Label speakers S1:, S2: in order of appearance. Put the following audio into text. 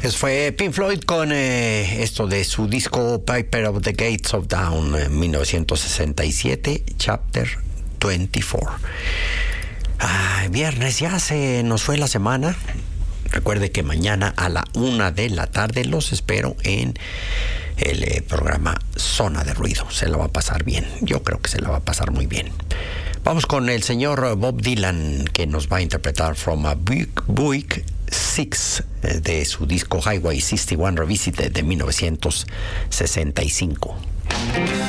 S1: Pues fue Pink Floyd con esto de su disco Piper of the Gates of Dawn, 1967, Chapter 24. Viernes, ya se nos fue la semana. Recuerde que mañana a la 1 de la tarde los espero en el programa Zona de Ruido. Se la va a pasar bien. Yo creo que se la va a pasar muy bien. Vamos con el señor Bob Dylan, que nos va a interpretar From a Buick 6 de su disco Highway 61 Revisited de 1965.